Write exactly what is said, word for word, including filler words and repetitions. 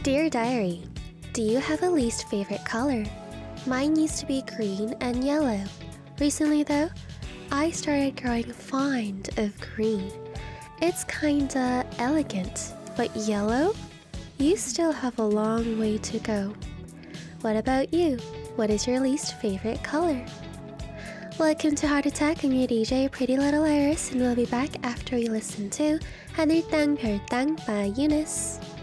Dear Diary, do you have a least favorite color? Mine used to be green and yellow. Recently though, I started growing fond of green. It's kinda elegant, but yellow? You still have a long way to go. What about you? What is your least favorite color? Welcome to Heart Attack. I'm your D J, Pretty Little Iris, and we'll be back after we listen to 하늘땅 별땅 by Eunice.